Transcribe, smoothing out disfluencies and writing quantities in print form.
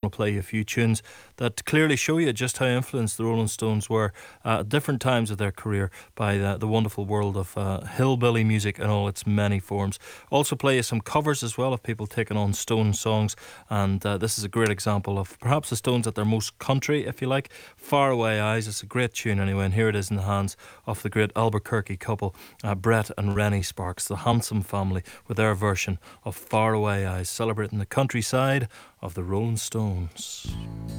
to play you a few tunes that clearly show you just how influenced the Rolling Stones were at different times of their career by the wonderful world of hillbilly music in all its many forms. Also play you some covers as well of people taking on Stone songs, and this is a great example of perhaps the Stones at their most country, if you like. Far Away Eyes, it's a great tune anyway, and here it is in the hands of the great Albuquerque couple, Brett and Rennie Sparks, the Handsome family, with their version of Far Away Eyes, celebrating the countryside of the Rolling Stones.